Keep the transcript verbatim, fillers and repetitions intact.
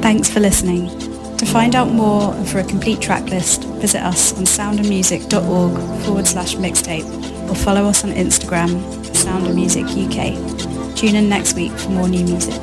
Thanks for listening. To find out more and for a complete track list, visit us on soundamusic.org forward slash mixtape or follow us on Instagram, Sound of Music U K. Tune in next week for more new music.